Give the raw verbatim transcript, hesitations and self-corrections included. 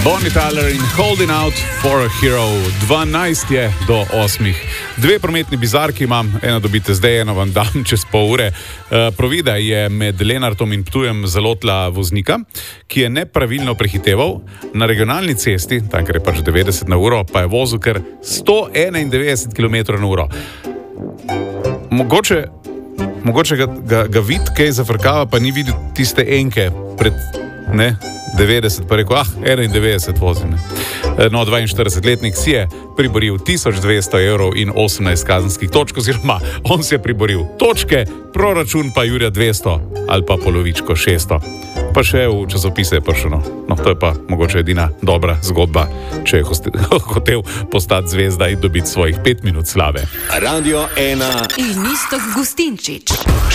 Bonnie Tyler in Holding Out for a Hero. dvanajst je do osmih. Dve prometni bizarki imam, eno dobite zdaj, eno vam dam čez pol ure. Uh, Provida je med Lenartom in Ptujem zalotila voznika, ki je nepravilno prehiteval na regionalni cesti, tam kar je pač devetdeset na uro, pa je vozil kar sto enaindevetdeset kilometrov na uro. Mogoče, mogoče ga, ga, ga vid, kaj zafrkava, pa ni videl tiste enke pred, ne, devetdeset, pa rekel, ah, enaindevetdeset vozim. No, dvainštiridesetletnik si je priboril tisoč dvesto evrov in osemnajst kazenskih točk, oziroma on si je priboril točke, proračun pa Jurja dvesto ali pa polovičko šeststo. Pa še v časopise je prišel. No, to je pa mogoče edina dobra zgodba, če je hotel postati zvezda in dobiti svojih pet minut slave. Radio ena in Iztok Gustinčič.